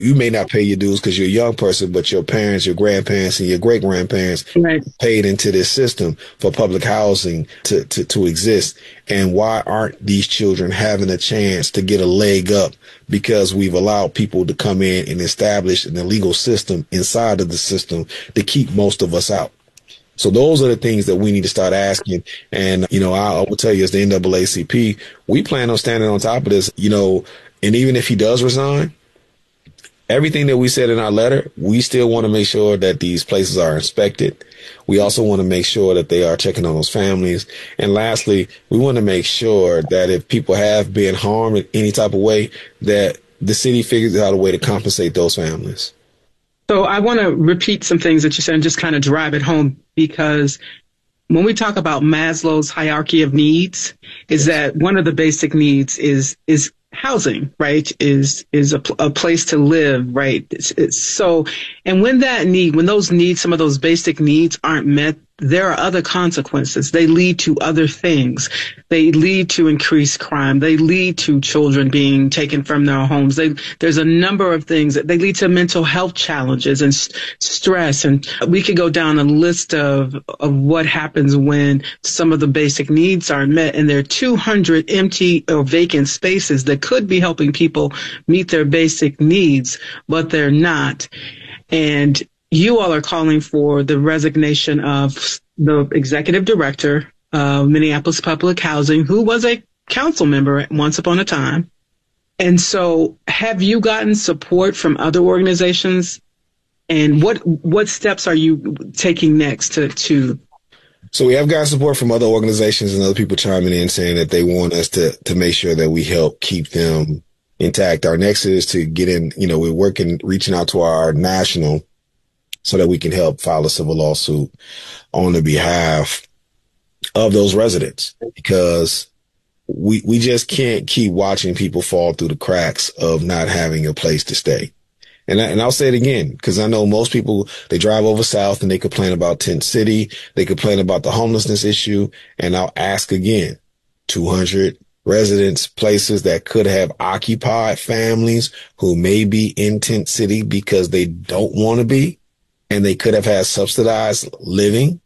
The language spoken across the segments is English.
you may not pay your dues because you're a young person, but your parents, your grandparents, and your great grandparents Right. paid into this system for public housing to exist. And why aren't these children having a chance to get a leg up? Because we've allowed people to come in and establish an illegal system inside of the system to keep most of us out. So those are the things that we need to start asking. And, I will tell you, as the NAACP, we plan on standing on top of this, and even if he does resign, everything that we said in our letter, we still want to make sure that these places are inspected. We also want to make sure that they are checking on those families. And lastly, we want to make sure that if people have been harmed in any type of way, that the city figures out a way to compensate those families. So I want to repeat some things that you said and just kind of drive it home, because when we talk about Maslow's hierarchy of needs, is that one of the basic needs is housing, right? Is a place to live, right? So, and when those needs, some of those basic needs aren't met, there are other consequences. They lead to other things. They lead to increased crime. They lead to children being taken from their homes. There's a number of things that they lead to mental health challenges and stress. And we could go down a list of what happens when some of the basic needs aren't met. And there are 200 empty or vacant spaces that could be helping people meet their basic needs, but they're not. And you all are calling for the resignation of the executive director of Minneapolis Public Housing, who was a council member once upon a time. And so have you gotten support from other organizations? And what steps are you taking next to? So we have gotten support from other organizations and other people chiming in saying that they want us to make sure that we help keep them intact. Our next is to get in, we're reaching out to our national so that we can help file a civil lawsuit on the behalf of those residents, because we just can't keep watching people fall through the cracks of not having a place to stay. And I'll say it again, because I know most people, they drive over south and they complain about Tent City. They complain about the homelessness issue. And I'll ask again, 200 residents, places that could have occupied families who may be in Tent City because they don't want to be, and they could have had subsidized living.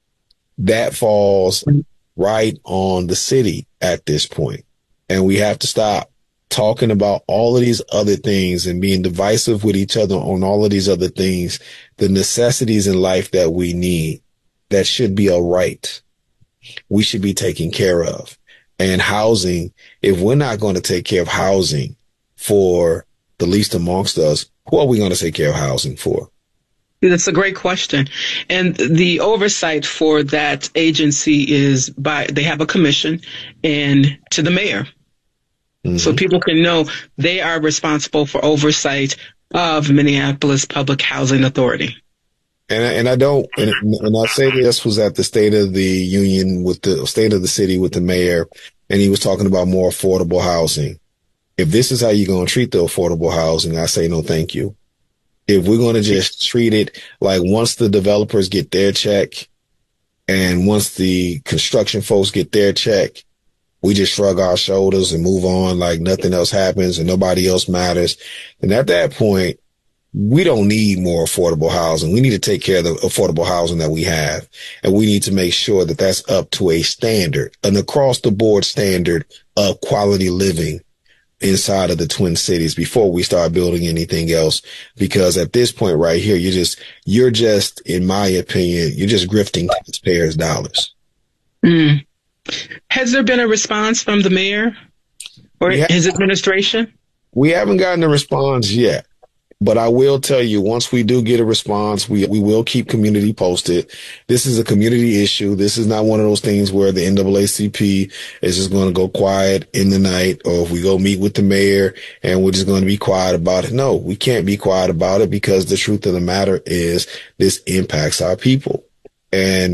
That falls right on the city at this point. And we have to stop talking about all of these other things and being divisive with each other on all of these other things, the necessities in life that we need, that should be a right. We should be taken care of. And housing, if we're not going to take care of housing for the least amongst us, who are we going to take care of housing for? That's a great question. And the oversight for that agency is they have a commission and to the mayor. Mm-hmm. So people can know they are responsible for oversight of Minneapolis Public Housing Authority. And I say this was at the State of the Union with the State of the City with the mayor, and he was talking about more affordable housing. If this is how you're going to treat the affordable housing, I say no, thank you. If we're going to just treat it like once the developers get their check and once the construction folks get their check, we just shrug our shoulders and move on like nothing else happens and nobody else matters. And at that point, we don't need more affordable housing. We need to take care of the affordable housing that we have. And we need to make sure that that's up to a standard, an across the board standard of quality living inside of the Twin Cities before we start building anything else. Because at this point right here, you're just, in my opinion, you're just grifting taxpayers' dollars. Mm. Has there been a response from the mayor or his administration? We haven't gotten a response yet. But I will tell you, once we do get a response, we will keep community posted. This is a community issue. This is not one of those things where the NAACP is just going to go quiet in the night, or if we go meet with the mayor and we're just going to be quiet about it. No, we can't be quiet about it, because the truth of the matter is this impacts our people. And,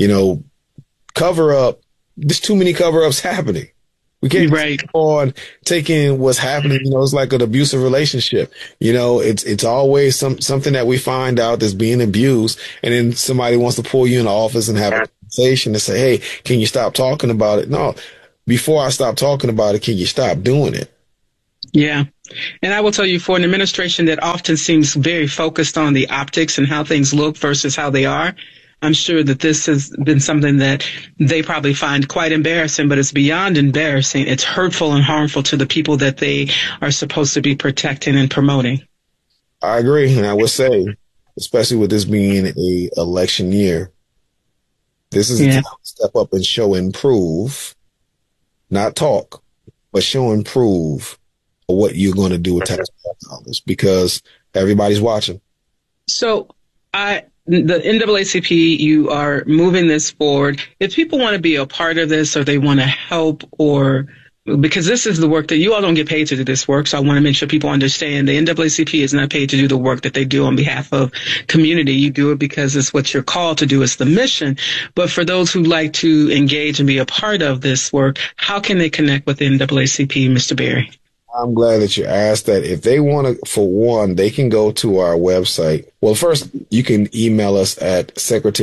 cover up, there's too many cover ups happening. We can't keep on taking what's happening. It's like an abusive relationship. It's always something that we find out that's being abused. And then somebody wants to pull you in the office and have a conversation and say, hey, can you stop talking about it? No, before I stop talking about it, can you stop doing it? Yeah. And I will tell you, for an administration that often seems very focused on the optics and how things look versus how they are, I'm sure that this has been something that they probably find quite embarrassing, but it's beyond embarrassing. It's hurtful and harmful to the people that they are supposed to be protecting and promoting. I agree. And I would say, especially with this being a election year, this is a time to step up and show and prove, not talk, but show and prove what you're going to do with taxpayer dollars, because everybody's watching. So the NAACP, you are moving this forward. If people want to be a part of this, or they want to help, or because this is the work that you all don't get paid to do this work, so I want to make sure people understand the NAACP is not paid to do the work that they do on behalf of community. You do it because it's what you're called to do. It's the mission. But for those who like to engage and be a part of this work, how can they connect with the NAACP, Mr. Berry? I'm glad that you asked that. If they want to, for one, they can go to our website. Well, first, you can email us at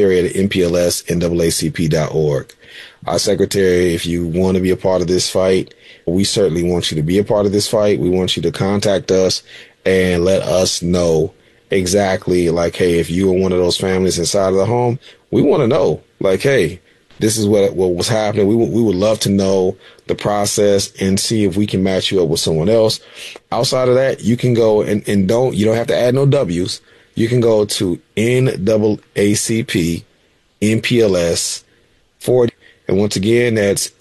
secretary@nplsnaacp.org. Our secretary, if you want to be a part of this fight, we certainly want you to be a part of this fight. We want you to contact us and let us know exactly, like, hey, if you are one of those families inside of the home, we want to know, like, hey, this is what was happening. We would love to know the process and see if we can match you up with someone else. Outside of that, you can go and you don't have to add no W's. You can go to NAACP NPLS 40. And once again, that's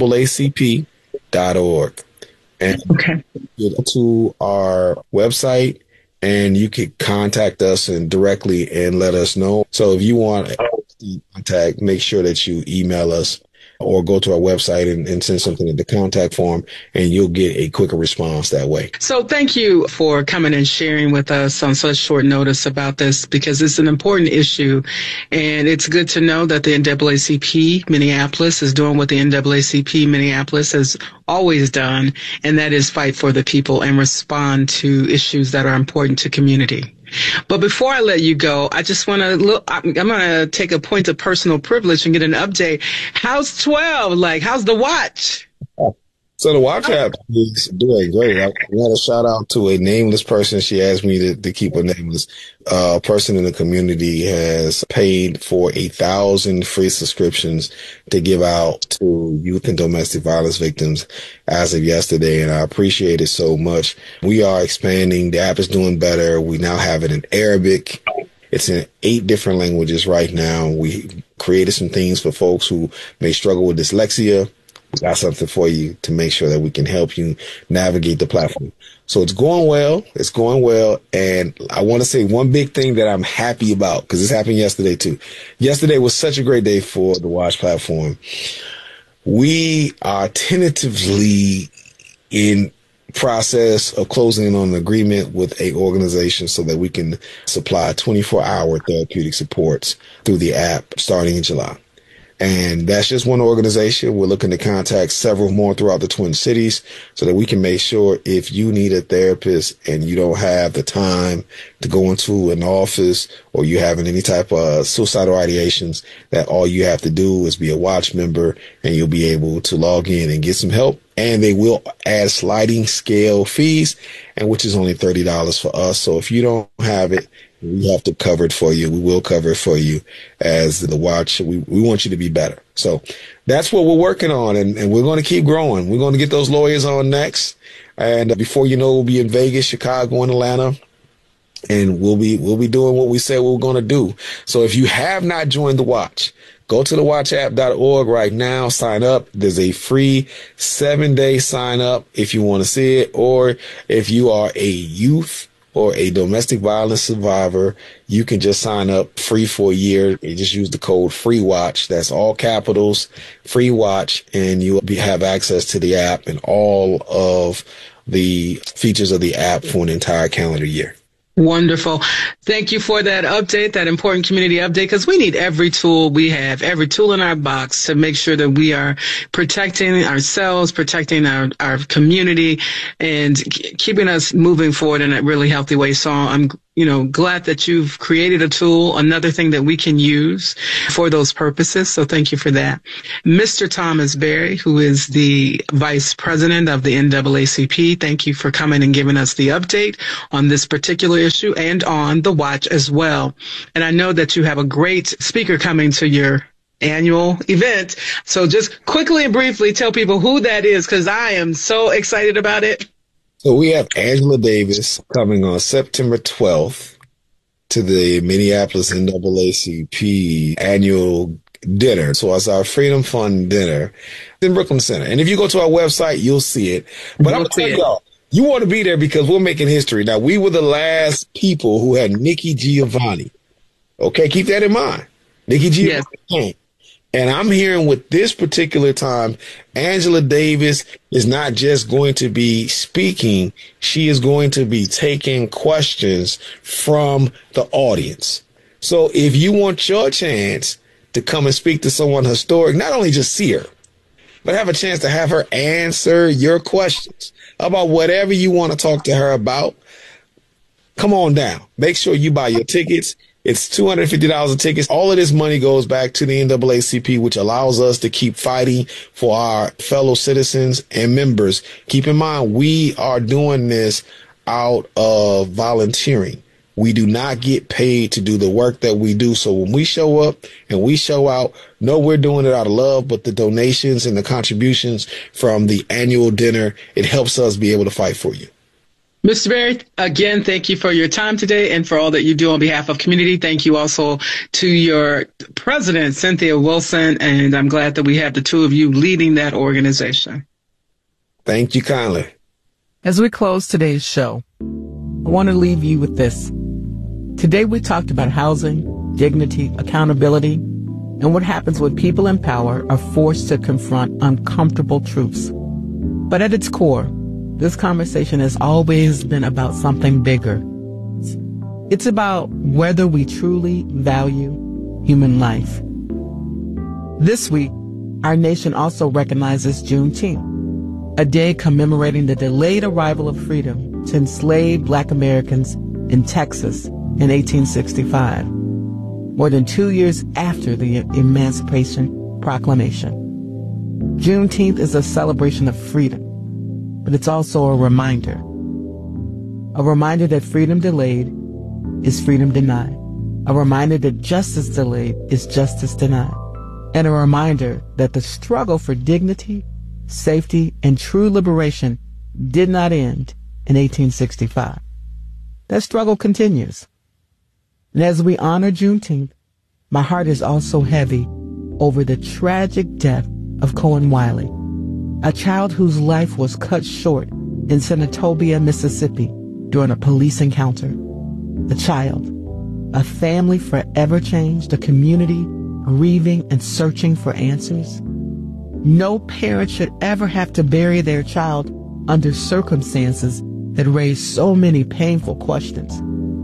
NAACP.org. And get to our website and you can contact us and directly and let us know. So if you want contact, make sure that you email us or go to our website and send something in the contact form, and you'll get a quicker response that way. So thank you for coming and sharing with us on such short notice about this, because it's an important issue. And it's good to know that the NAACP Minneapolis is doing what the NAACP Minneapolis has always done, and that is fight for the people and respond to issues that are important to community. But before I let you go, I just want to look, I'm going to take a point of personal privilege and get an update. How's 12? Like, how's the watch? So the Watch app is doing great. I want to shout out to a nameless person. She asked me to keep her nameless. A person in the community has paid for 1,000 free subscriptions to give out to youth and domestic violence victims as of yesterday, and I appreciate it so much. We are expanding. The app is doing better. We now have it in Arabic. It's in 8 different languages right now. We created some things for folks who may struggle with dyslexia. We got something for you to make sure that we can help you navigate the platform. So it's going well. It's going well. And I want to say one big thing that I'm happy about, because this happened yesterday too. Yesterday was such a great day for the Watch platform. We are tentatively in process of closing in on an agreement with a organization so that we can supply 24-hour therapeutic supports through the app starting in July. And that's just one organization. We're looking to contact several more throughout the Twin Cities so that we can make sure if you need a therapist and you don't have the time to go into an office, or you having any type of suicidal ideations, that all you have to do is be a Watch member and you'll be able to log in and get some help. And they will add sliding scale fees, and which is only $30 for us. So if you don't have it, we have to cover it for you. We will cover it for you as the Watch. We want you to be better. So that's what we're working on, and we're going to keep growing. We're going to get those lawyers on next. And before you know, we'll be in Vegas, Chicago, and Atlanta. And we'll be doing what we said we were going to do. So if you have not joined the Watch, go to thewatchapp.org right now. Sign up. There's a free 7-day sign up if you want to see it, or if you are a youth or a domestic violence survivor, you can just sign up free for a year. You just use the code FREEWATCH. That's all capitals, FREEWATCH, and you'll have access to the app and all of the features of the app for an entire calendar year. Wonderful. Thank you for that update, that important community update, because we need every tool we have, every tool in our box to make sure that we are protecting ourselves, protecting our community, and keeping us moving forward in a really healthy way. So I'm glad that you've created a tool, another thing that we can use for those purposes. So thank you for that. Mr. Thomas Berry, who is the Vice President of the NAACP, thank you for coming and giving us the update on this particular issue and on the watch as well. And I know that you have a great speaker coming to your annual event. So just quickly and briefly tell people who that is, because I am so excited about it. So we have Angela Davis coming on September 12th to the Minneapolis NAACP annual dinner. So it's our Freedom Fund dinner in Brooklyn Center. And if you go to our website, you'll see it. But I'm going to tell y'all, you want to be there because we're making history. Now, we were the last people who had Nikki Giovanni. Okay, keep that in mind. Nikki Giovanni came. And I'm hearing with this particular time, Angela Davis is not just going to be speaking. She is going to be taking questions from the audience. So if you want your chance to come and speak to someone historic, not only just see her, but have a chance to have her answer your questions about whatever you want to talk to her about, come on down. Make sure you buy your tickets. It's $250 a ticket. All of this money goes back to the NAACP, which allows us to keep fighting for our fellow citizens and members. Keep in mind, we are doing this out of volunteering. We do not get paid to do the work that we do. So when we show up and we show out, no, we're doing it out of love, but the donations and the contributions from the annual dinner, it helps us be able to fight for you. Mr. Berry, again, thank you for your time today and for all that you do on behalf of community. Thank you also to your president, Cynthia Wilson, and I'm glad that we have the two of you leading that organization. Thank you kindly. As we close today's show, I want to leave you with this. Today we talked about housing, dignity, accountability, and what happens when people in power are forced to confront uncomfortable truths. But at its core, this conversation has always been about something bigger. It's about whether we truly value human life. This week, our nation also recognizes Juneteenth, a day commemorating the delayed arrival of freedom to enslaved Black Americans in Texas in 1865, more than 2 years after the Emancipation Proclamation. Juneteenth is a celebration of freedom, but it's also a reminder that freedom delayed is freedom denied, a reminder that justice delayed is justice denied, and a reminder that the struggle for dignity, safety, and true liberation did not end in 1865. That struggle continues. And as we honor Juneteenth, my heart is also heavy over the tragic death of Cohen Wiley, a child whose life was cut short in Senatobia, Mississippi, during a police encounter. A child, a family forever changed, a community grieving and searching for answers. No parent should ever have to bury their child under circumstances that raise so many painful questions.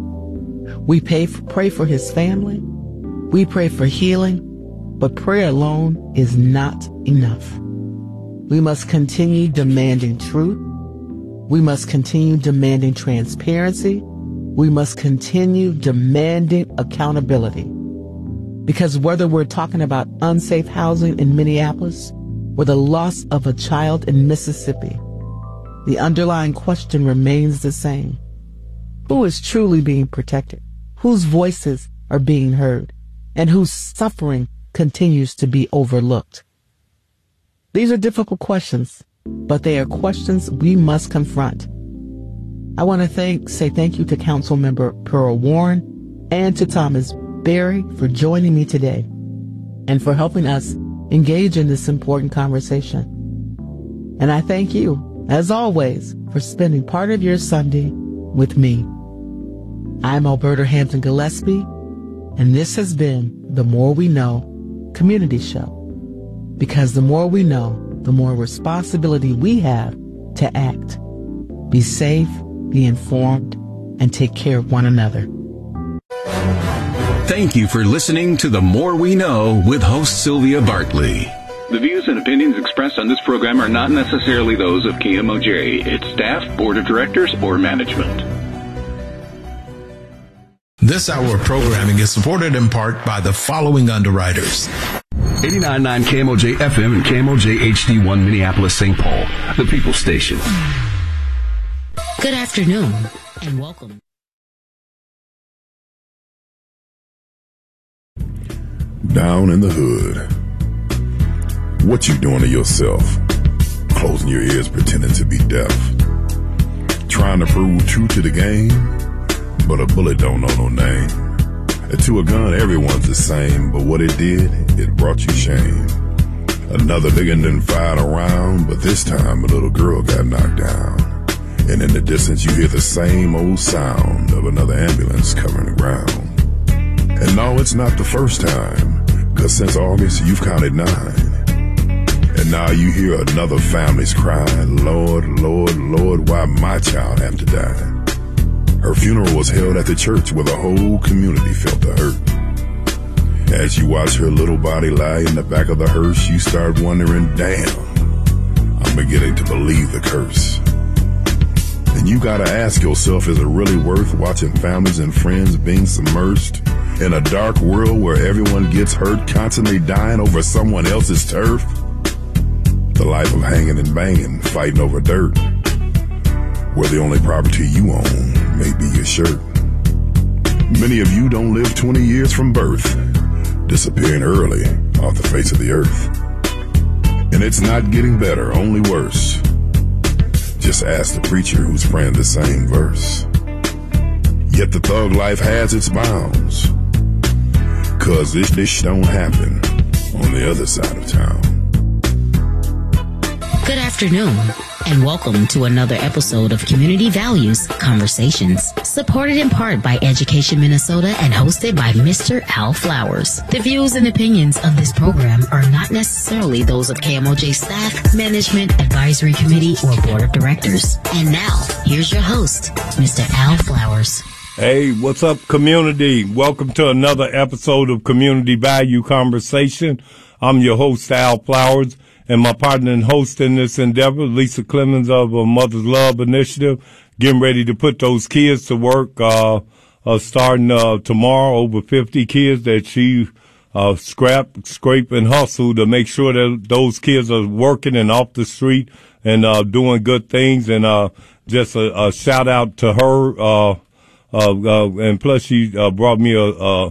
We pray for his family. We pray for healing, but prayer alone is not enough. We must continue demanding truth. We must continue demanding transparency. We must continue demanding accountability. Because whether we're talking about unsafe housing in Minneapolis or the loss of a child in Mississippi, the underlying question remains the same. Who is truly being protected? Whose voices are being heard? And whose suffering continues to be overlooked? These are difficult questions, but they are questions we must confront. I want to say thank you to Councilmember Pearl Warren and to Thomas Berry for joining me today and for helping us engage in this important conversation. And I thank you, as always, for spending part of your Sunday with me. I'm Alberta Hampton Gillespie, and this has been the More We Know Community Show. Because the more we know, the more responsibility we have to act. Be safe, be informed, and take care of one another. Thank you for listening to The More We Know with host Sylvia Bartley. The views and opinions expressed on this program are not necessarily those of KMOJ, its staff, board of directors, or management. This hour of programming is supported in part by the following underwriters. 89.9 KMOJ FM and KMOJ HD1 Minneapolis, St. Paul, the People Station. Good afternoon and welcome. Down in the hood. What you doing to yourself? Closing your ears pretending to be deaf. Trying to prove true to the game, but a bullet don't know no name. And to a gun, everyone's the same, but what it did, it brought you shame. Another nigga didn't fight around, but this time a little girl got knocked down. And in the distance you hear the same old sound of another ambulance covering the ground. And no, it's not the first time, cause since August you've counted 9. And now you hear another family's crying, Lord, Lord, Lord, why my child have to die? Her funeral was held at the church where the whole community felt the hurt. As you watch her little body lie in the back of the hearse, you start wondering, damn, I'm beginning to believe the curse. And you gotta ask yourself, is it really worth watching families and friends being submerged in a dark world where everyone gets hurt, constantly dying over someone else's turf? The life of hanging and banging, fighting over dirt, where the only property you own may be your shirt. Many of you don't live 20 years from birth, disappearing early off the face of the earth. And it's not getting better, only worse. Just ask the preacher who's praying the same verse. Yet the thug life has its bounds, cause this don't happen on the other side of town. Good afternoon and welcome to another episode of Community Values Conversations, supported in part by Education Minnesota and hosted by Mr. Al Flowers. The views and opinions of this program are not necessarily those of KMOJ staff, management, advisory committee, or board of directors. And now, here's your host, Mr. Al Flowers. Hey, what's up, community? Welcome to another episode of Community Value Conversation. I'm your host, Al Flowers. And my partner and host in this endeavor, Lisa Clemens of Mother's Love Initiative, getting ready to put those kids to work, starting tomorrow, over 50 kids that she scrape and hustle to make sure that those kids are working and off the street and doing good things. And just a shout out to her, and plus she brought me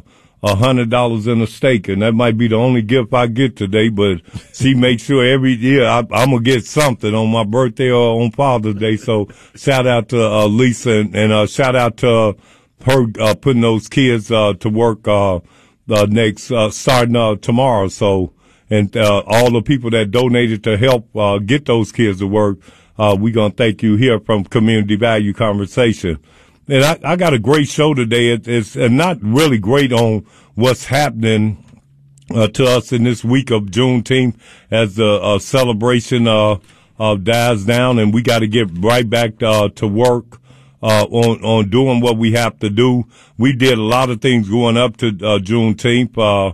$100 in a steak, and that might be the only gift I get today, but she makes sure every year I'm gonna get something on my birthday or on Father's Day. So shout out to Lisa, and shout out to her putting those kids to work next starting tomorrow. So, and all the people that donated to help get those kids to work, we're gonna thank you here from Community Value Conversation. And I got a great show today. It's not really great on what's happening to us in this week of Juneteenth as the celebration dies down, and we got to get right back to work on doing what we have to do. We did a lot of things going up to Juneteenth,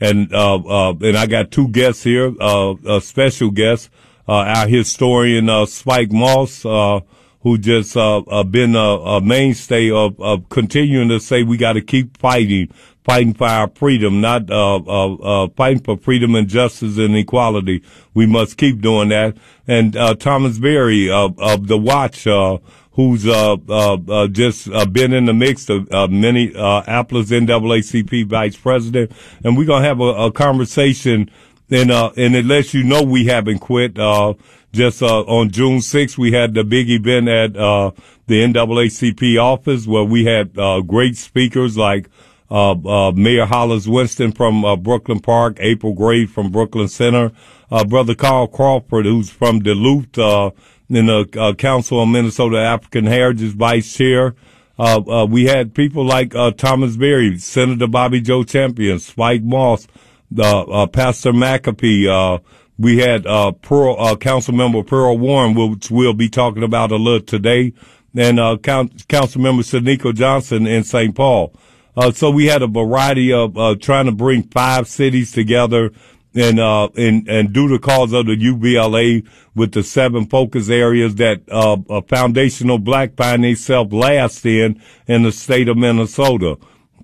and I got two guests here, a special guest, our historian Spike Moss, who just been a mainstay of continuing to say we got to keep fighting for our freedom, not fighting for freedom and justice and equality. We must keep doing that. And Thomas Berry of The Watch, who's just been in the mix of Minneapolis NAACP vice president. And we're gonna have a conversation, and it lets you know we haven't quit. Just on June 6th, we had the big event at the NAACP office where we had great speakers like Mayor Hollis Winston from Brooklyn Park, April Gray from Brooklyn Center, Brother Carl Crawford, who's from Duluth, in the Council on Minnesota African Heritage Vice Chair. We had people like Thomas Berry, Senator Bobby Joe Champion, Spike Moss, Pastor McAfee. We had Councilmember Pearl Warren, which we'll be talking about a little today, and Councilmember Shanika Johnson in St. Paul. So we had a variety of trying to bring 5 cities together and do the cause of the UBLA with the 7 focus areas that foundational black find themselves last in the state of Minnesota.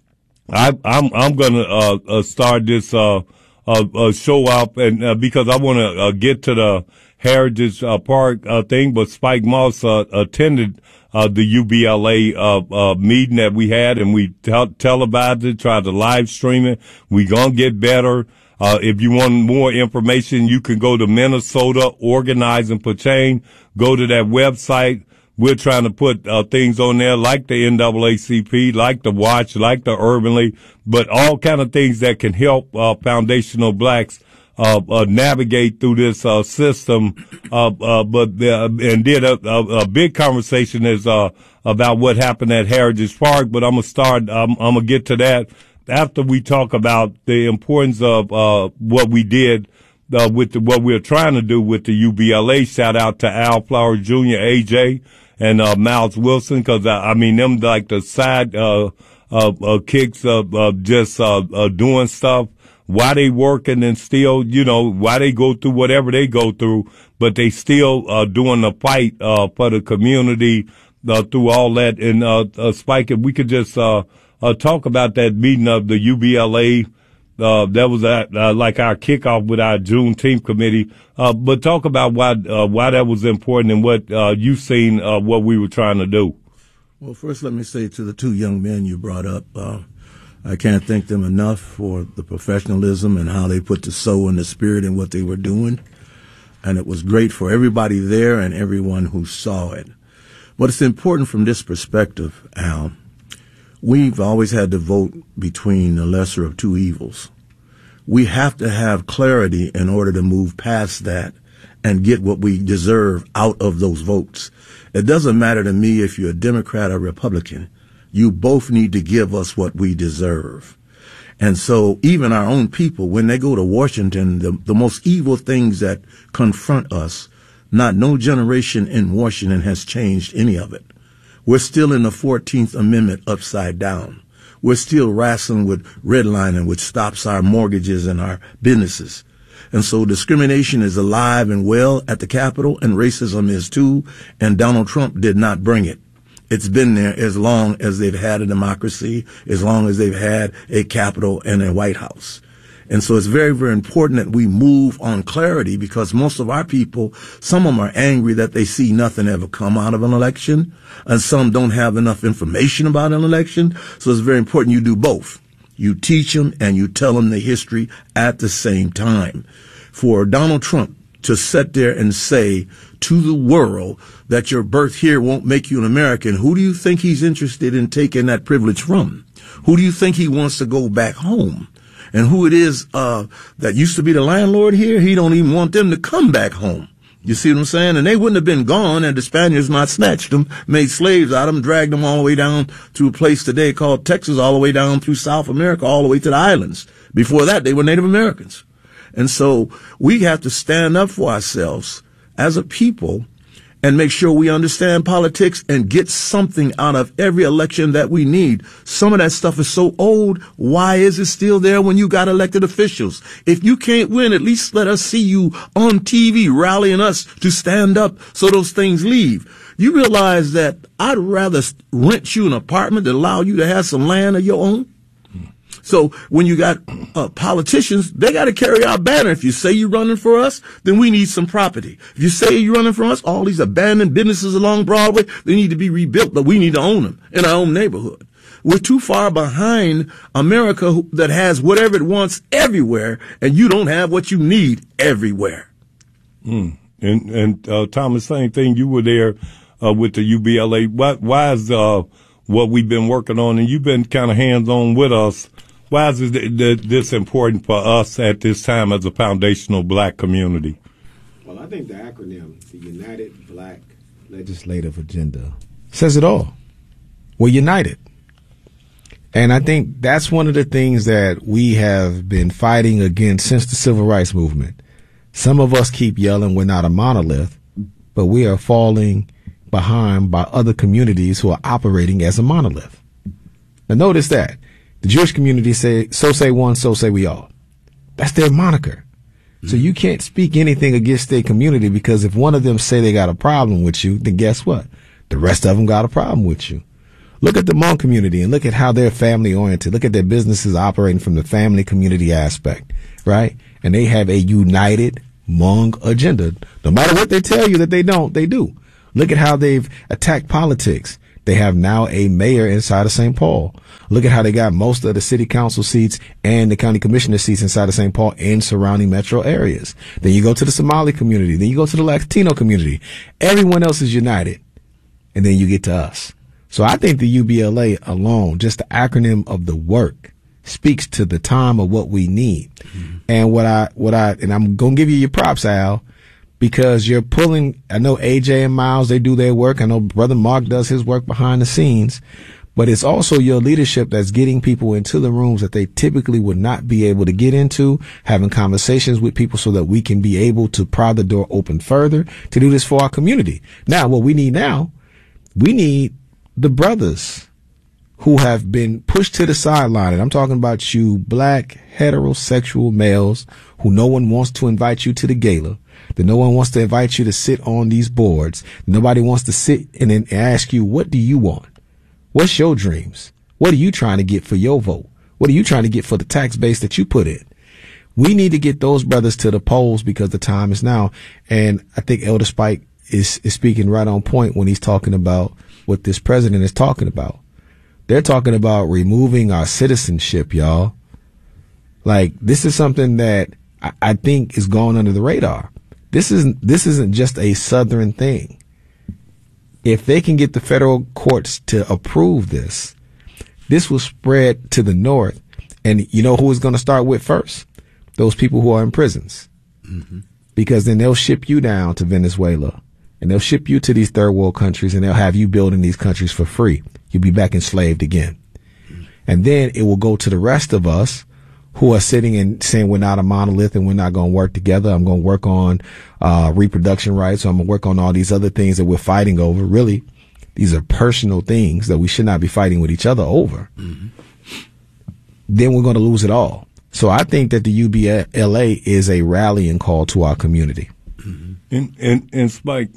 I'm gonna start this show up, and because I want to get to the Heritage Park thing, but Spike Moss attended the UBLA meeting that we had, and we televised it, tried to live stream it. We gonna get better. If you want more information, you can go to Minnesota Organizing for Change. Go to that website. We're trying to put things on there like the NAACP, like the Watch, like the Urban League, but all kind of things that can help foundational blacks navigate through this system. And did a big conversation is about what happened at Heritage Park. But I'm gonna get to that after we talk about the importance of what we did with what we're trying to do with the UBLA. Shout out to Al Flowers Jr., AJ, and Miles Wilson, because I mean them like the side kicks of just doing stuff. Why they working and still, why they go through whatever they go through, but they still doing the fight for the community through all that. And Spike, if we could just talk about that meeting of the UBLA. That was like our kickoff with our Juneteenth committee. But talk about why that was important and what you've seen what we were trying to do. Well, first, let me say to the two young men you brought up, I can't thank them enough for the professionalism and how they put the soul and the spirit in what they were doing. And it was great for everybody there and everyone who saw it. But it's important from this perspective, Al. We've always had to vote between the lesser of two evils. We have to have clarity in order to move past that and get what we deserve out of those votes. It doesn't matter to me if you're a Democrat or Republican. You both need to give us what we deserve. And so even our own people, when they go to Washington, the most evil things that confront us, no generation in Washington has changed any of it. We're still in the 14th Amendment upside down. We're still wrestling with redlining, which stops our mortgages and our businesses. And so discrimination is alive and well at the Capitol, and racism is too, and Donald Trump did not bring it. It's been there as long as they've had a democracy, as long as they've had a Capitol and a White House. And so it's very, very important that we move on clarity, because most of our people, some of them are angry that they see nothing ever come out of an election, and some don't have enough information about an election. So it's very important you do both. You teach them and you tell them the history at the same time. For Donald Trump to sit there and say to the world that your birth here won't make you an American, who do you think he's interested in taking that privilege from? Who do you think he wants to go back home? And who it is that used to be the landlord here, he don't even want them to come back home. You see what I'm saying? And they wouldn't have been gone had the Spaniards not snatched them, made slaves out of them, dragged them all the way down to a place today called Texas, all the way down through South America, all the way to the islands. Before that, they were Native Americans. And so we have to stand up for ourselves as a people and make sure we understand politics and get something out of every election that we need. Some of that stuff is so old. Why is it still there when you got elected officials? If you can't win, at least let us see you on TV rallying us to stand up so those things leave. You realize that I'd rather rent you an apartment than allow you to have some land of your own? So when you got politicians, they got to carry our banner. If you say you're running for us, then we need some property. If you say you're running for us, all these abandoned businesses along Broadway, they need to be rebuilt, but we need to own them in our own neighborhood. We're too far behind America that has whatever it wants everywhere, and you don't have what you need everywhere. And Thomas, same thing. You were there with the UBLA. Why is what we've been working on, and you've been kind of hands-on with us, why is this important for us at this time as a foundational black community? Well, I think the acronym, the United Black Legislative Agenda, says it all. We're united. And I think that's one of the things that we have been fighting against since the Civil Rights Movement. Some of us keep yelling we're not a monolith, but we are falling behind by other communities who are operating as a monolith. Now notice that. The Jewish community say, so say one, so say we all. That's their moniker. So you can't speak anything against their community, because if one of them say they got a problem with you, then guess what? The rest of them got a problem with you. Look at the Hmong community and look at how they're family oriented. Look at their businesses operating from the family community aspect, right? And they have a united Hmong agenda. No matter what they tell you that they don't, they do. Look at how they've attacked politics. They have now a mayor inside of St. Paul. Look at how they got most of the city council seats and the county commissioner seats inside of St. Paul and surrounding metro areas. Then you go to the Somali community. Then you go to the Latino community. Everyone else is united. And then you get to us. So I think the UBLA alone, just the acronym of the work, speaks to the time of what we need. Mm-hmm. And and I'm going to give you your props, Al, because you're pulling, I know AJ and Miles, they do their work. I know Brother Mark does his work behind the scenes, but it's also your leadership that's getting people into the rooms that they typically would not be able to get into, having conversations with people so that we can be able to pry the door open further to do this for our community. Now, what we need now, we need the brothers who have been pushed to the sideline. And I'm talking about you black heterosexual males who no one wants to invite you to the gala, that no one wants to invite you to sit on these boards. Nobody wants to sit and ask you, what do you want? What's your dreams? What are you trying to get for your vote? What are you trying to get for the tax base that you put in? We need to get those brothers to the polls because the time is now. And I think Elder Spike is speaking right on point when he's talking about what this president is talking about. They're talking about removing our citizenship, y'all. Like, this is something that I think is going under the radar. This isn't just a Southern thing. If they can get the federal courts to approve this, this will spread to the North. And you know who is going to start with first? Those people who are in prisons. Mm-hmm. Because then they'll ship you down to Venezuela. And they'll ship you to these third world countries, and they'll have you build in these countries for free. You'll be back enslaved again. And then it will go to the rest of us who are sitting and saying we're not a monolith and we're not going to work together. I'm going to work on reproduction rights. So I'm going to work on all these other things that we're fighting over. Really, these are personal things that we should not be fighting with each other over. Mm-hmm. Then we're going to lose it all. So I think that the UBLA is a rallying call to our community. And Spike,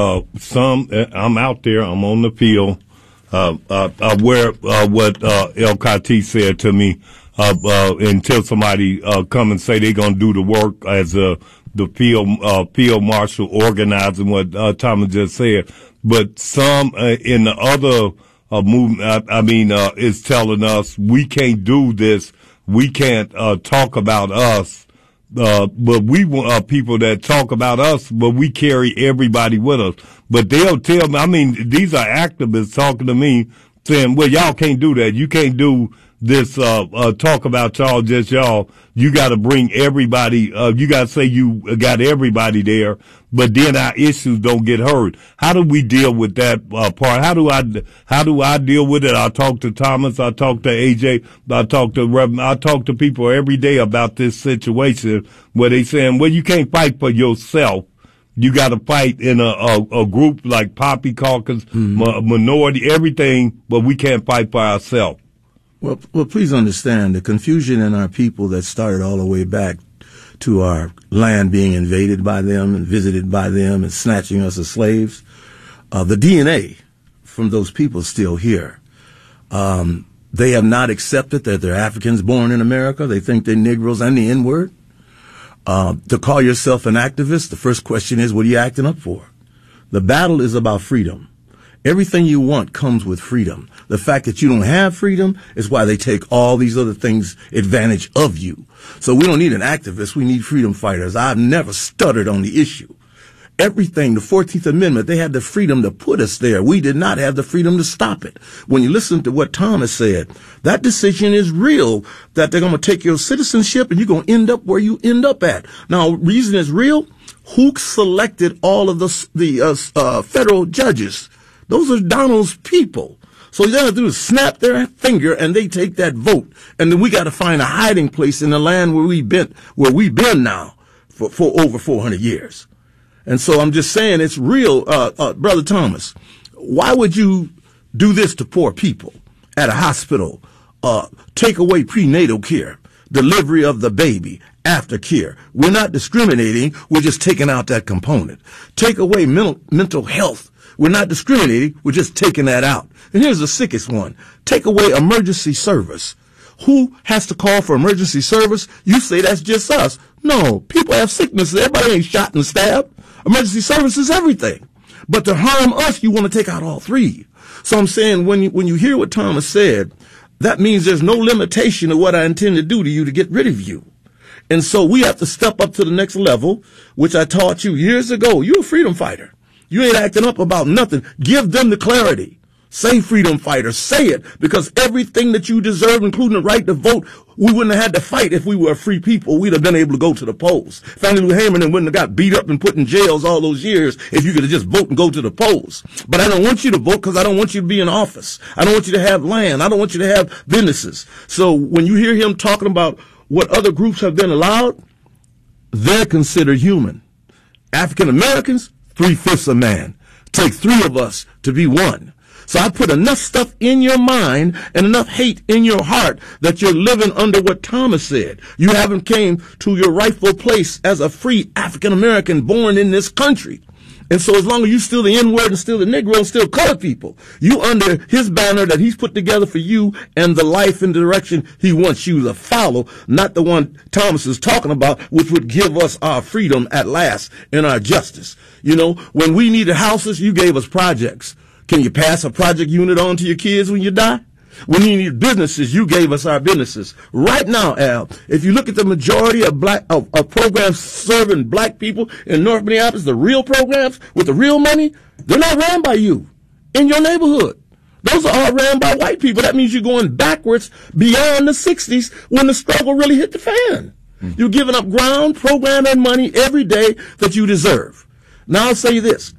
I'm out there, I'm on the field, I wear, what, El Kati said to me, until somebody, come and say they're going to do the work as, the field marshal organizing what, Thomas just said. But some, in the other, movement, is telling us we can't do this. We can't, talk about us. But we want people that talk about us, but we carry everybody with us. But they'll tell me, these are activists talking to me saying, well, y'all can't do that. You can't do this, talk about y'all, just y'all. You got to bring everybody, you got to say you got everybody there, but then our issues don't get heard. How do we deal with that, part? How do I deal with it? I talk to Thomas, I talk to AJ, I talk to Reverend, I talk to people every day about this situation where they saying, well, you can't fight for yourself. You got to fight in a group like Poppy Caucus, minority, everything, but we can't fight for ourselves. Well, please understand the confusion in our people that started all the way back to our land being invaded by them and visited by them and snatching us as slaves. The DNA from those people is still here. They have not accepted that they're Africans born in America. They think they're Negroes and the N-word. To call yourself an activist, the first question is, what are you acting up for? The battle is about freedom. Everything you want comes with freedom. The fact that you don't have freedom is why they take all these other things advantage of you. So we don't need an activist. We need freedom fighters. I've never stuttered on the issue. Everything, the 14th Amendment, they had the freedom to put us there. We did not have the freedom to stop it. When you listen to what Thomas said, that decision is real, that they're going to take your citizenship and you're going to end up where you end up at. Now, reason is real. Who selected all of the federal judges? Those are Donald's people. So all they have to do is snap their finger and they take that vote. And then we got to find a hiding place in the land where we've been now for over 400 years. And so I'm just saying it's real, Brother Thomas. Why would you do this to poor people at a hospital? Take away prenatal care, delivery of the baby, aftercare. We're not discriminating. We're just taking out that component. Take away mental health. We're not discriminating. We're just taking that out. And here's the sickest one. Take away emergency service. Who has to call for emergency service? You say that's just us. No, people have sicknesses. Everybody ain't shot and stabbed. Emergency service is everything. But to harm us, you want to take out all three. So I'm saying when you hear what Thomas said, that means there's no limitation to what I intend to do to you to get rid of you. And so we have to step up to the next level, which I taught you years ago. You're a freedom fighter. You ain't acting up about nothing. Give them the clarity. Say freedom fighter. Say it, because everything that you deserve, including the right to vote, we wouldn't have had to fight if we were a free people. We'd have been able to go to the polls. Fannie Lou Hamerman wouldn't have got beat up and put in jails all those years if you could have just vote and go to the polls. But I don't want you to vote because I don't want you to be in office. I don't want you to have land. I don't want you to have businesses. So when you hear him talking about what other groups have been allowed, they're considered human. African Americans, 3/5 of man. Take 3 of us to be one. So I put enough stuff in your mind and enough hate in your heart that you're living under what Thomas said. You haven't came to your rightful place as a free African American born in this country. And so as long as you still the N-word and still the Negro and still colored people, you under his banner that he's put together for you and the life and direction he wants you to follow, not the one Thomas is talking about, which would give us our freedom at last and our justice. You know, when we needed houses, you gave us projects. Can you pass a project unit on to your kids when you die? When you need businesses, you gave us our businesses. Right now, Al, if you look at the majority of of programs serving black people in North Minneapolis, the real programs with the real money, they're not ran by you in your neighborhood. Those are all ran by white people. That means you're going backwards beyond the 60s when the struggle really hit the fan. You're giving up ground, program, and money every day that you deserve. Now I'll say this.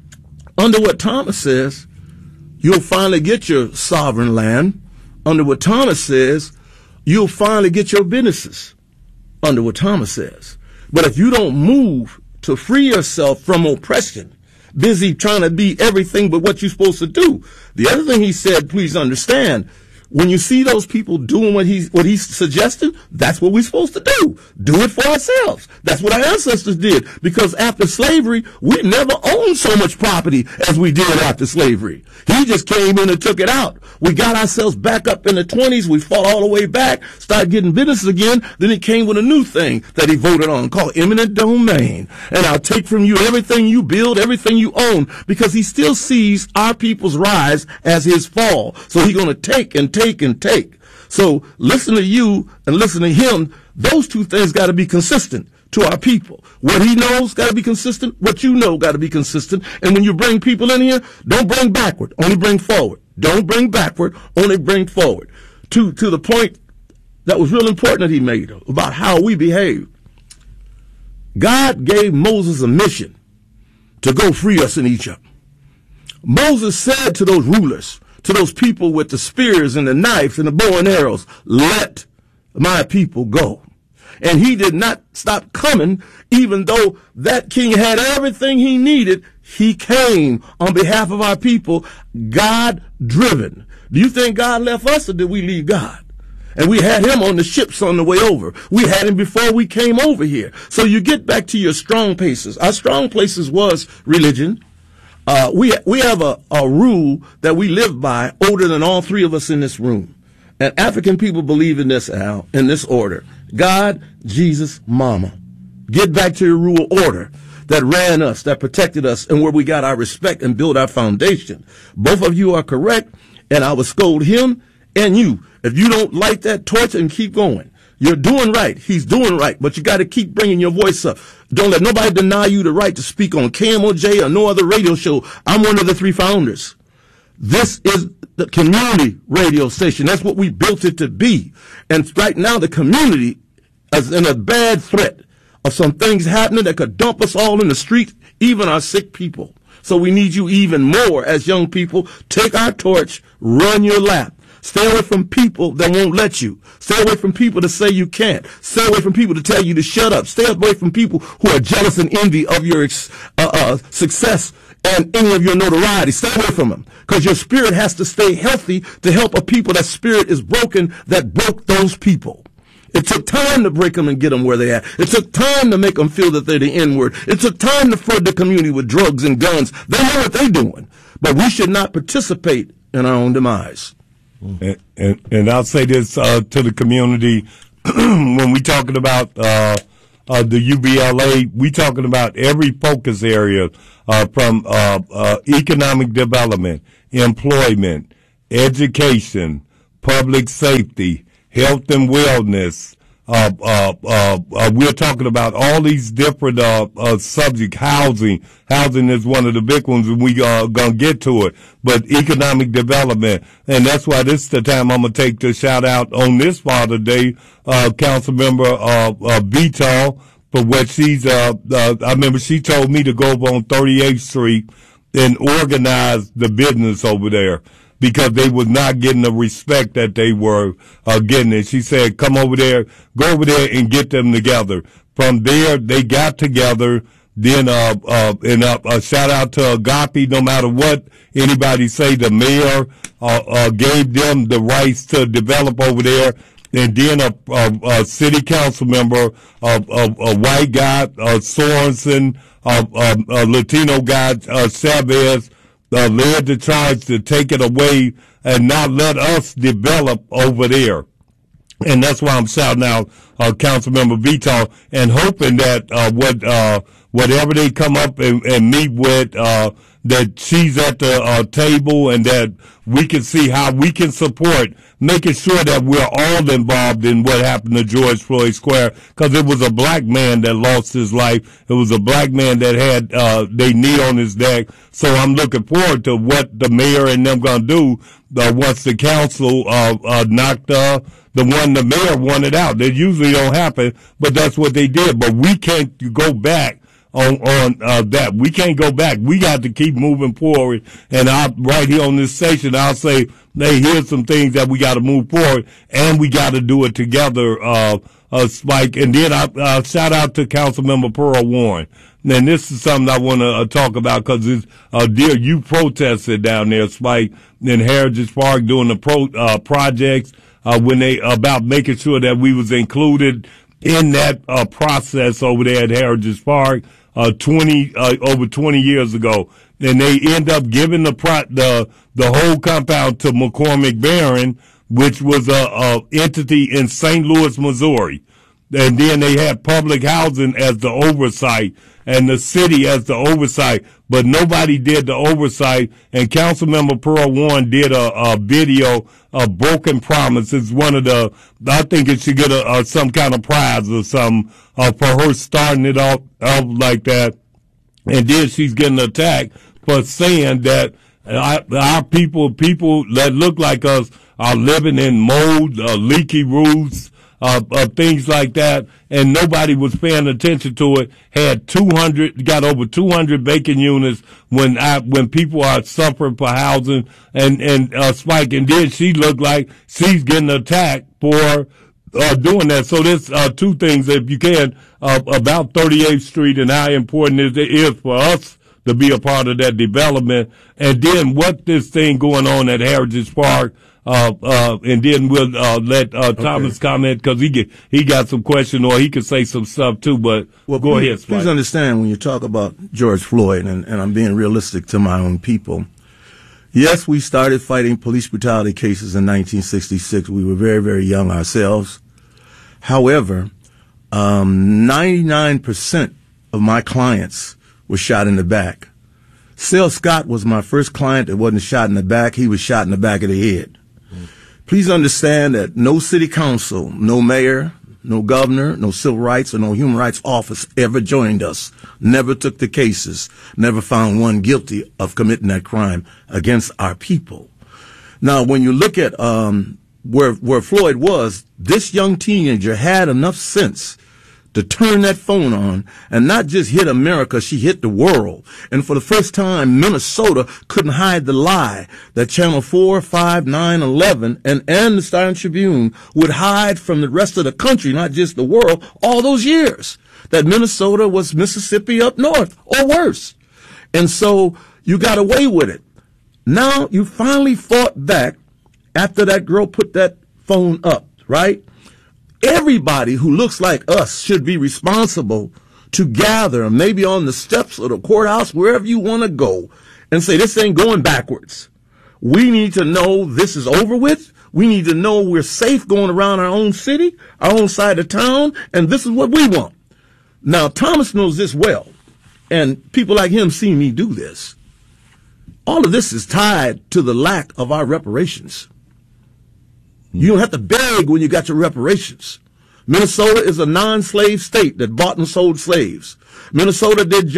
Under what Thomas says, you'll finally get your sovereign land. Under what Thomas says, you'll finally get your businesses. Under what Thomas says. But if you don't move to free yourself from oppression, busy trying to be everything but what you're supposed to do. The other thing he said, please understand, when you see those people doing what he's suggesting, that's what we're supposed to do. Do it for ourselves. That's what our ancestors did. Because after slavery, we never owned so much property as we did after slavery. He just came in and took it out. We got ourselves back up in the 20s. We fought all the way back, started getting business again. Then he came with a new thing that he voted on called eminent domain. And I'll take from you everything you build, everything you own, because he still sees our people's rise as his fall. So he's going to take and take and take. So listen to you and listen to him. Those two things got to be consistent to our people. What he knows got to be consistent. What you know got to be consistent. And when you bring people in here, don't bring backward, only bring forward. Don't bring backward, only bring forward. To the point that was real important that he made about how we behave. God gave Moses a mission to go free us in Egypt. Moses said to those rulers, to those people with the spears and the knives and the bow and arrows, let my people go. And he did not stop coming, even though that king had everything he needed. He came on behalf of our people, God driven. Do you think God left us, or did we leave God? And we had him on the ships on the way over. We had him before we came over here. So you get back to your strong places. Our strong places was religion. We have a rule that we live by older than all three of us in this room. And African people believe in this, Al, in this order. God, Jesus, Mama. Get back to your rule order that ran us, that protected us, and where we got our respect and built our foundation. Both of you are correct, and I will scold him and you. If you don't light that torch and keep going, you're doing right. He's doing right, but you got to keep bringing your voice up. Don't let nobody deny you the right to speak on KMOJ or no other radio show. I'm one of the 3 founders. This is the community radio station. That's what we built it to be. And right now the community is in a bad threat of some things happening that could dump us all in the street, even our sick people. So we need you even more as young people. Take our torch, run your lap. Stay away from people that won't let you. Stay away from people that say you can't. Stay away from people to tell you to shut up. Stay away from people who are jealous and envy of your success and any of your notoriety. Stay away from them, because your spirit has to stay healthy to help a people that spirit is broken, that broke those people. It took time to break them and get them where they at. It took time to make them feel that they're the N-word. It took time to flood the community with drugs and guns. They know what they're doing. But we should not participate in our own demise. And I'll say this to the community. When we talking about the UBLA, we talking about every focus area from economic development, employment, education, public safety, health and wellness. We're talking about all these different subjects. Housing is one of the big ones, and we gonna get to it. But economic development, and that's why this is the time I'm gonna take to shout out on this Father's Day, Councilmember Vital, for what she's. I remember she told me to go over on 38th Street and organize the business over there, because they was not getting the respect that they were getting. And she said, come over there, go over there and get them together. From there, they got together. Then, and shout out to Agape. No matter what anybody say, the mayor gave them the rights to develop over there. And then a city council member, a white guy, Sorensen, a Latino guy, Chavez, led the charge to take it away and not let us develop over there. And that's why I'm shouting out Councilmember Vital and hoping that whatever they come up and meet with, that she's at the table, and that we can see how we can support, making sure that we're all involved in what happened to George Floyd Square, because it was a black man that lost his life. It was a black man that had their knee on his neck. So I'm looking forward to what the mayor and them gonna do once the council knocked the one the mayor wanted out. That usually don't happen, but that's what they did. But we can't go back on that. We can't go back. We got to keep moving forward. And right here on this station, I'll say, hey, here's some things that we got to move forward, and we got to do it together, Spike. And then I shout out to Councilmember Pearl Warren. And this is something I want to talk about, because it's dear, you protested down there, Spike, in Heritage Park doing the projects when they about making sure that we was included in that process over there at Heritage Park over 20 years ago. And they end up giving the whole compound to McCormick Barron, which was a entity in St. Louis, Missouri. And then they had public housing as the oversight and the city as the oversight, but nobody did the oversight. And Councilmember Pearl Warren did a video of Broken Promises. One of the, I think it should get some kind of prize or something for her starting it off like that. And then she's getting attacked for saying that our people that look like us are living in mold, leaky roofs, things like that, and nobody was paying attention to it. Got over 200 vacant units when people are suffering for housing and Spike. And then she looked like she's getting attacked for doing that. So there's two things, if you can, about 38th Street and how important it is for us to be a part of that development. And then what this thing going on at Heritage Park. And then we'll let Thomas comment, because he got some question, or he could say some stuff too. But go ahead, Spike. Please understand, when you talk about George Floyd, and I'm being realistic to my own people. Yes, we started fighting police brutality cases in 1966. We were very, very young ourselves. However, 99% of my clients were shot in the back. Sale Scott was my first client that wasn't shot in the back. He was shot in the back of the head. Please understand that no city council, no mayor, no governor, no civil rights or no human rights office ever joined us, never took the cases, never found one guilty of committing that crime against our people. Now, when you look at where Floyd was, this young teenager had enough sense to turn that phone on and not just hit America, she hit the world. And for the first time, Minnesota couldn't hide the lie that Channel 4, 5, 9, 11, and the Star and Tribune would hide from the rest of the country, not just the world, all those years. That Minnesota was Mississippi up north, or worse. And so you got away with it. Now you finally fought back after that girl put that phone up, right? everybody who looks like us should be responsible to gather, maybe on the steps of the courthouse, wherever you want to go, and say, this ain't going backwards. We need to know this is over with. We need to know we're safe going around our own city, our own side of town, and this is what we want. Now, Thomas knows this well, and people like him see me do this. All of this is tied to the lack of our reparations. You don't have to beg when you got your reparations. Minnesota is a non-slave state that bought and sold slaves. Minnesota did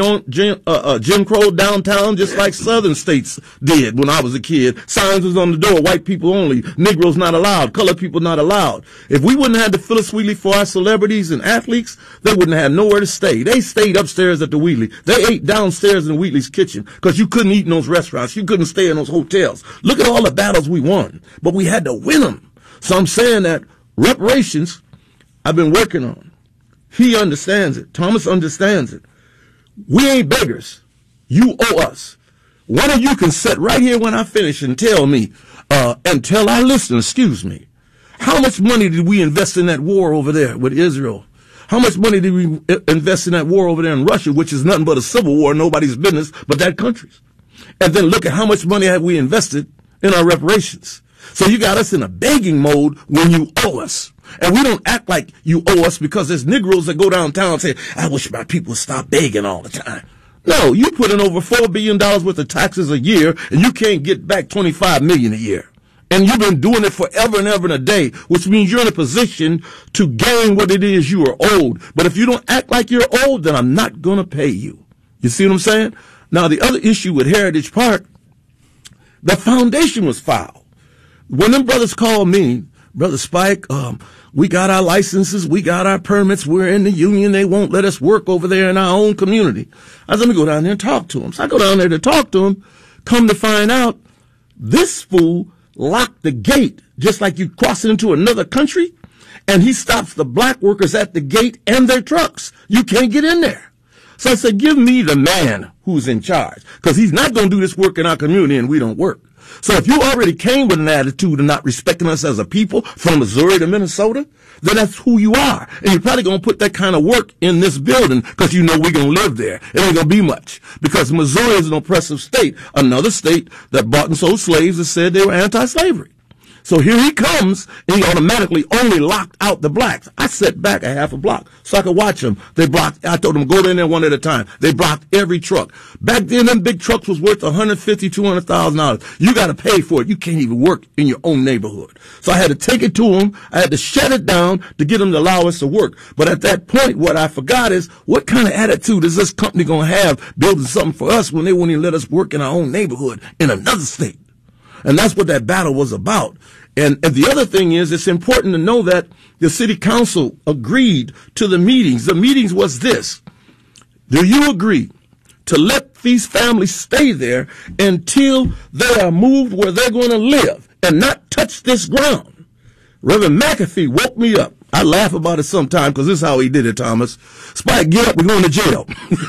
Jim Crow downtown just like southern states did when I was a kid. Signs was on the door, white people only, Negroes not allowed, colored people not allowed. If we wouldn't have the Phyllis Wheatley for our celebrities and athletes, they wouldn't have nowhere to stay. They stayed upstairs at the Wheatley. They ate downstairs in Wheatley's kitchen because you couldn't eat in those restaurants. You couldn't stay in those hotels. Look at all the battles we won, but we had to win them. So I'm saying that reparations I've been working on. He understands it. Thomas understands it. We ain't beggars. You owe us. One of you can sit right here when I finish and tell me, and tell our listeners, excuse me, how much money did we invest in that war over there with Israel? How much money did we invest in that war over there in Russia, which is nothing but a civil war, nobody's business but that country's? And then look at how much money have we invested in our reparations. So you got us in a begging mode when you owe us. And we don't act like you owe us because there's Negroes that go downtown and say, I wish my people would stop begging all the time. No, you put in over $4 billion worth of taxes a year and you can't get back $25 million a year. And you've been doing it forever and ever and a day, which means you're in a position to gain what it is you are owed. But if you don't act like you're owed, then I'm not going to pay you. You see what I'm saying? Now, the other issue with Heritage Park, the foundation was filed. When them brothers called me, Brother Spike, we got our licenses, we got our permits, we're in the union, they won't let us work over there in our own community. I said, let me go down there and talk to him. So I go down there to talk to him, come to find out, this fool locked the gate, just like you crossing into another country, and he stops the black workers at the gate and their trucks. You can't get in there. So I said, give me the man who's in charge, because he's not going to do this work in our community and we don't work. So if you already came with an attitude of not respecting us as a people from Missouri to Minnesota, then that's who you are. And you're probably going to put that kind of work in this building because you know we're going to live there. It ain't going to be much because Missouri is an oppressive state, another state that bought and sold slaves and said they were anti-slavery. So here he comes, and he automatically only locked out the blacks. I sat back a half a block so I could watch them. They blocked. I told them, go in there one at a time. They blocked every truck. Back then, them big trucks was worth $150,000, $200,000. You got to pay for it. You can't even work in your own neighborhood. So I had to take it to them. I had to shut it down to get them to allow us to work. But at that point, what I forgot is, what kind of attitude is this company going to have building something for us when they won't even let us work in our own neighborhood in another state? And that's what that battle was about. And the other thing is, it's important to know that the city council agreed to the meetings. The meetings was this. Do you agree to let these families stay there until they are moved where they're going to live and not touch this ground? Reverend McAfee woke me up. I laugh about it sometimes because this is how he did it, Thomas. Spike, get up, we're going to jail.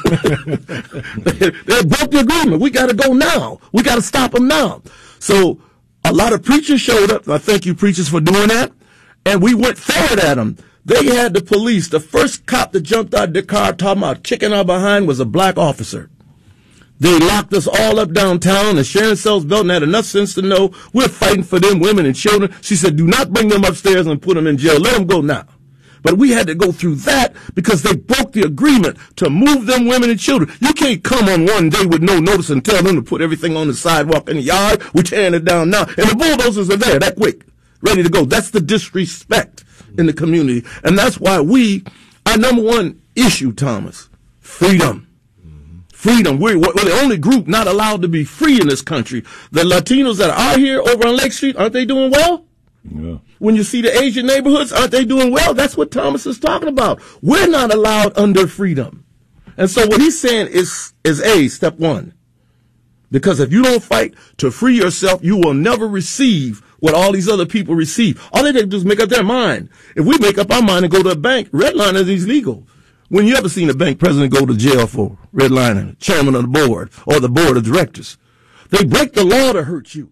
They broke the agreement. We got to go now. We got to stop them now. So a lot of preachers showed up. I thank you preachers for doing that. And we went forward at them. They had the police. The first cop that jumped out of the car talking about kicking our behind was a black officer. They locked us all up downtown, and Sharon Sells Belton had enough sense to know we're fighting for them women and children. She said, do not bring them upstairs and put them in jail. Let them go now. But we had to go through that because they broke the agreement to move them women and children. You can't come on one day with no notice and tell them to put everything on the sidewalk in the yard. We're tearing it down now. And the bulldozers are there that quick, ready to go. That's the disrespect in the community. And that's why our number one issue, Thomas, freedom. Freedom. We're the only group not allowed to be free in this country. The Latinos that are here over on Lake Street, aren't they doing well? Yeah. When you see the Asian neighborhoods, aren't they doing well? That's what Thomas is talking about. We're not allowed under freedom. And so what he's saying is step one. Because if you don't fight to free yourself, you will never receive what all these other people receive. All they do is make up their mind. If we make up our mind and go to a bank, redlining is illegal. When you ever seen a bank president go to jail for redlining, chairman of the board or the board of directors? They break the law to hurt you.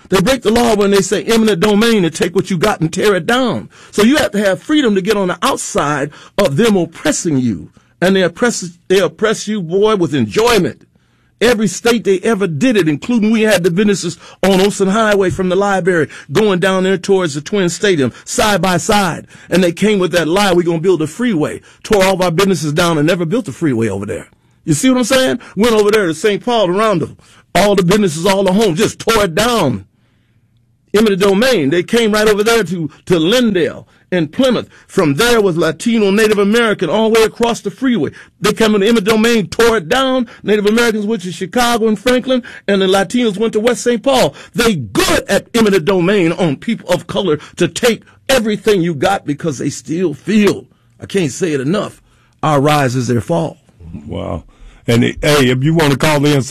They break the law when they say eminent domain and take what you got and tear it down. So you have to have freedom to get on the outside of them oppressing you. And they oppress you, boy, with enjoyment. Every state they ever did it, including we had the businesses on Olsen Highway from the library going down there towards the Twin Stadium, side by side. And they came with that lie, we're going to build a freeway. Tore all of our businesses down and never built a freeway over there. You see what I'm saying? Went over there to St. Paul, around all the businesses, all the homes, just tore it down. Eminent domain. They came right over there to Lindale and Plymouth. From there was Latino, Native American, all the way across the freeway. They came in the eminent domain, tore it down. Native Americans went to Chicago and Franklin, and the Latinos went to West St. Paul. They good at eminent domain on people of color to take everything you got because they still feel, I can't say it enough, our rise is their fall. Wow. And, hey, if you want to call in,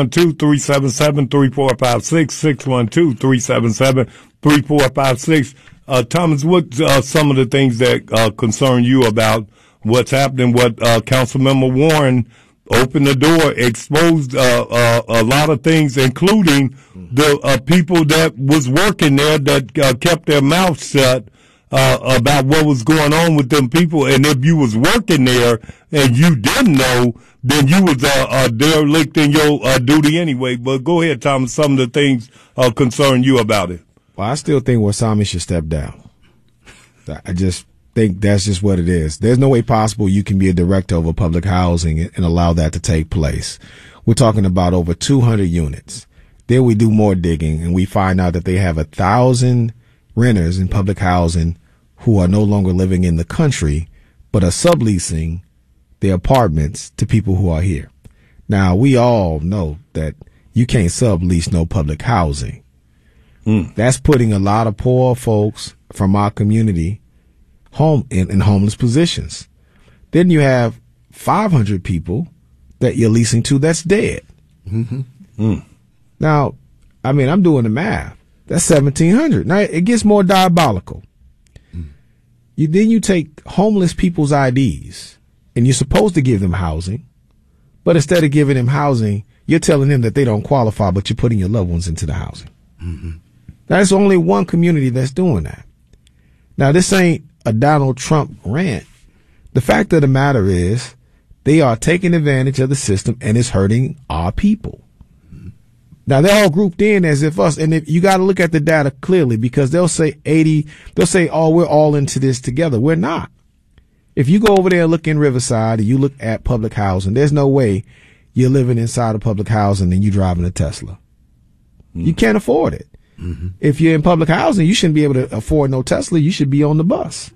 612-377-3456, 612-377-3456. Thomas, what's some of the things that concern you about what's happening? What Councilmember Warren opened the door, exposed a lot of things, including the people that was working there that kept their mouths shut about what was going on with them people. And if you was working there and you didn't know, then you was derelict in your duty anyway. But go ahead, Thomas. Some of the things concern you about it. Well, I still think Warsame should step down. I just think that's just what it is. There's no way possible you can be a director over public housing and allow that to take place. We're talking about over 200 units. Then we do more digging and we find out that they have 1,000 renters in public housing who are no longer living in the country, but are subleasing their apartments to people who are here. Now, we all know that you can't sublease no public housing. That's putting a lot of poor folks from our community in homeless positions. Then you have 500 people that you're leasing to that's dead. Now, I mean, I'm doing the math. That's 1,700. Now, it gets more diabolical. Then you take homeless people's IDs, and you're supposed to give them housing, but instead of giving them housing, you're telling them that they don't qualify, but you're putting your loved ones into the housing. There's only one community that's doing that. Now, this ain't a Donald Trump rant. The fact of the matter is they are taking advantage of the system, and it's hurting our people. Now, they're all grouped in as if us, and if you got to look at the data clearly, because they'll say oh, we're all into this together. We're not. If you go over there and look in Riverside and you look at public housing, there's no way you're living inside of public housing and you driving a Tesla. You can't afford it. If you're in public housing, you shouldn't be able to afford no Tesla. You should be on the bus.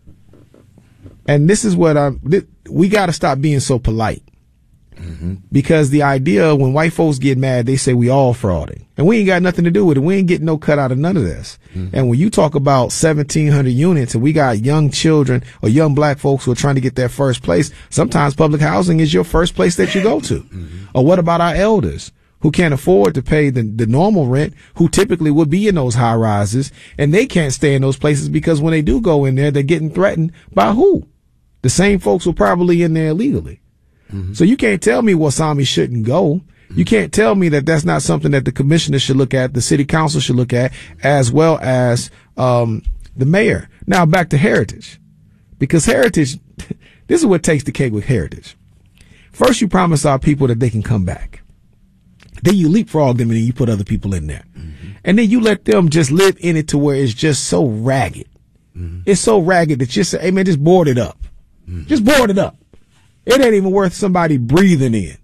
And this is what we got to stop being so polite. Because the idea when white folks get mad, they say we all frauding, and we ain't got nothing to do with it. We ain't getting no cut out of none of this. And when you talk about 1,700 units and we got young children or young black folks who are trying to get their first place, sometimes public housing is your first place that you go to. Or what about our elders who can't afford to pay the normal rent, who typically would be in those high rises, and they can't stay in those places because when they do go in there, they're getting threatened by who? The same folks who are probably in there illegally. So you can't tell me Warsame shouldn't go. You can't tell me that that's not something that the commissioner should look at, the city council should look at, as well as the mayor. Now back to Heritage, because Heritage, this is what takes the cake with Heritage. First, you promise our people that they can come back. Then you leapfrog them and then you put other people in there. And then you let them just live in it to where it's just so ragged. It's so ragged that you say, hey man, just board it up. Just board it up. It ain't even worth somebody breathing in.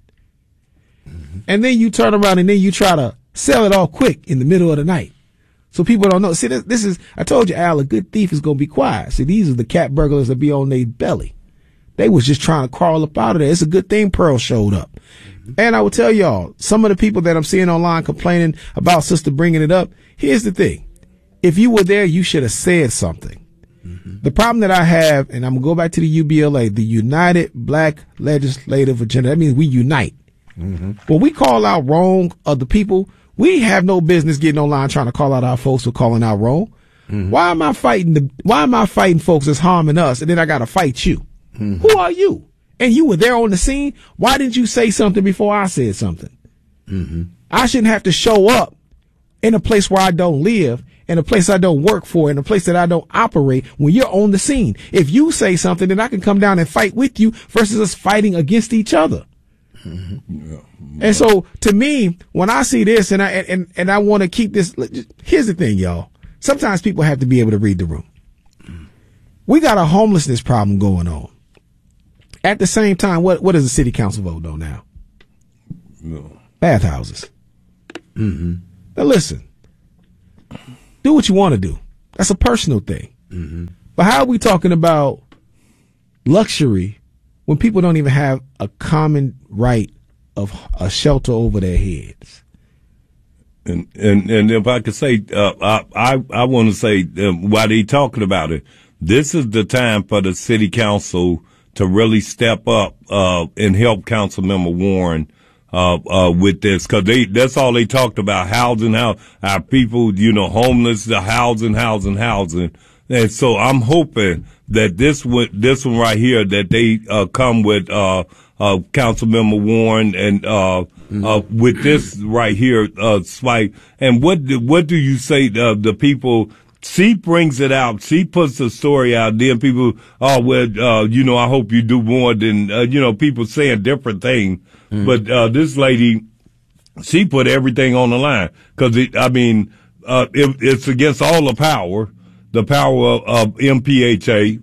And then you turn around and then you try to sell it all quick in the middle of the night. So people don't know. See, this is, I told you, Al, a good thief is going to be quiet. See, these are the cat burglars that be on their belly. They was just trying to crawl up out of there. It's a good thing Pearl showed up. And I will tell y'all, some of the people that I'm seeing online complaining about Sister bringing it up, here's the thing. If you were there, you should have said something. The problem that I have, and I'm going to go back to the UBLA, the United Black Legislative Agenda, that means we unite. When we call out wrong of the people, we have no business getting online trying to call out our folks for calling out wrong. Why am I fighting folks that's harming us, and then I got to fight you? Who are you? And you were there on the scene. Why didn't you say something before I said something? I shouldn't have to show up in a place where I don't live, in a place I don't work for, in a place that I don't operate, when you're on the scene. If you say something, then I can come down and fight with you versus us fighting against each other. And so to me, when I see this and I want to keep this, here's the thing, y'all. Sometimes people have to be able to read the room. We got a homelessness problem going on. At the same time, what does the city council vote on now? No. Bathhouses. Now listen, do what you want to do. That's a personal thing. But how are we talking about luxury when people don't even have a common right of a shelter over their heads? And if I could say, I want to say, while they talking about it, this is the time for the city council to really step up and help Councilmember Warren with this, because that's all they talked about, housing, how our people, homeless, the housing. And so I'm hoping that this one right here, that they come with Councilmember Warren and with this right here, Spike. And what do you say the people? She brings it out. She puts the story out. Then people, I hope you do more than, people saying different things. But this lady, she put everything on the line, because it's against all the power of MPHA.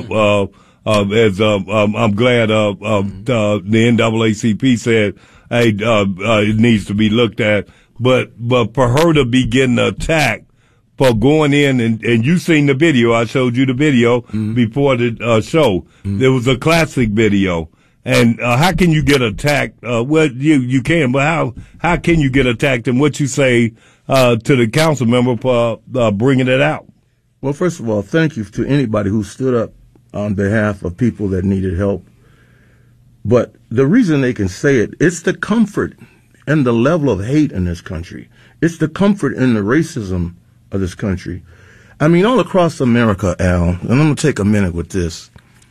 As I'm glad the NAACP said, hey, it needs to be looked at. But for her to be getting attacked for going in and you seen the video. I showed you the video before the show. There was a classic video. And how can you get attacked? Well, you can, but how can you get attacked? And what you say to the council member for bringing it out? Well, first of all, thank you to anybody who stood up on behalf of people that needed help. But the reason they can say it, it's the comfort and the level of hate in this country. It's the comfort in the racism of this country. I mean, all across America, Al, and I'm going to take a minute with this.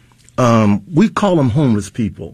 We call them homeless people.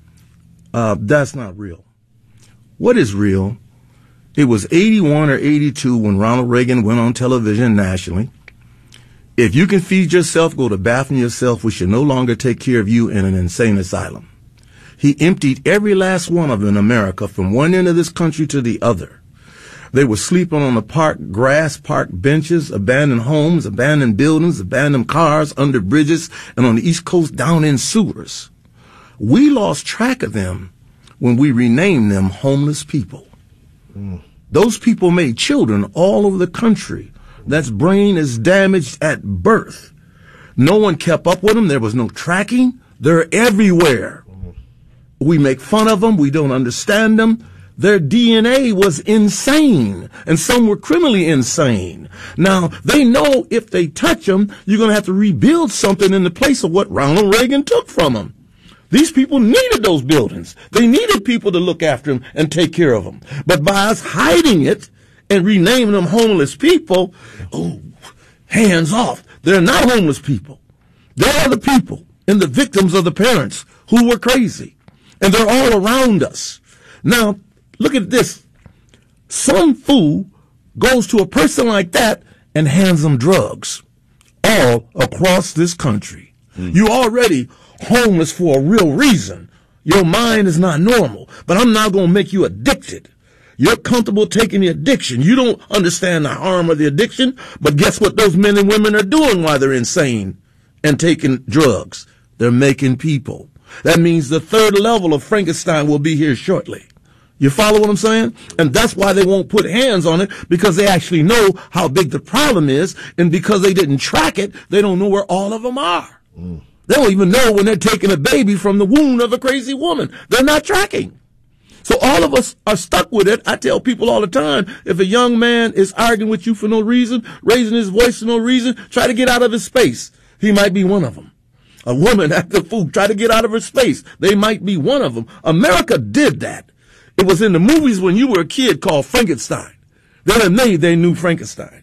That's not real. What is real? It was 81 or 82 when Ronald Reagan went on television nationally. If you can feed yourself, go to bathroom yourself, we should no longer take care of you in an insane asylum. He emptied every last one of them in America from one end of this country to the other. They were sleeping on the grass park benches, abandoned homes, abandoned buildings, abandoned cars, under bridges, and on the East Coast down in sewers. We lost track of them when we renamed them homeless people. Those people made children all over the country. That brain is damaged at birth. No one kept up with them. There was no tracking. They're everywhere. We make fun of them. We don't understand them. Their DNA was insane, and some were criminally insane. Now, they know if they touch them, you're going to have to rebuild something in the place of what Ronald Reagan took from them. These people needed those buildings. They needed people to look after them and take care of them. But by us hiding it and renaming them homeless people, hands off. They're not homeless people. They're the people and the victims of the parents who were crazy. And they're all around us. Now, look at this. Some fool goes to a person like that and hands them drugs all across this country. You're already homeless for a real reason. Your mind is not normal, but I'm not going to make you addicted. You're comfortable taking the addiction. You don't understand the harm of the addiction, but guess what those men and women are doing while they're insane and taking drugs? They're making people. That means the third level of Frankenstein will be here shortly. You follow what I'm saying? And that's why they won't put hands on it, because they actually know how big the problem is, and because they didn't track it, they don't know where all of them are. They don't even know when they're taking a baby from the womb of a crazy woman. They're not tracking. So all of us are stuck with it. I tell people all the time, if a young man is arguing with you for no reason, raising his voice for no reason, try to get out of his space. He might be one of them. A woman at the food, try to get out of her space. They might be one of them. America did that. It was in the movies when you were a kid called Frankenstein. They had made their new Frankenstein.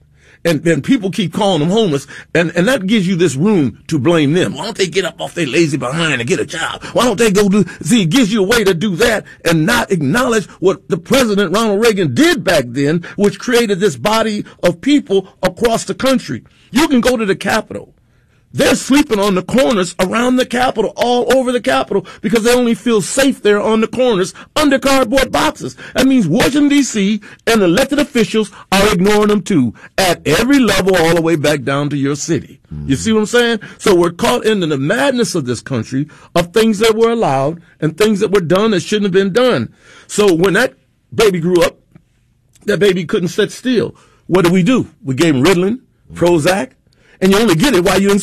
and people keep calling them homeless, and that gives you this room to blame them. Why don't they get up off their lazy behind and get a job? Why don't they go do, see, it gives you a way to do that and not acknowledge what the President Ronald Reagan did back then, which created this body of people across the country. You can go to the Capitol. They're sleeping on the corners around the Capitol, all over the Capitol, because they only feel safe there on the corners under cardboard boxes. That means Washington, D.C. and elected officials are ignoring them too, at every level, all the way back down to your city. You see what I'm saying? So we're caught into the madness of this country of things that were allowed and things that were done that shouldn't have been done. So when that baby grew up, that baby couldn't sit still. What do? We gave him Ritalin, Prozac, and you only get it while you're in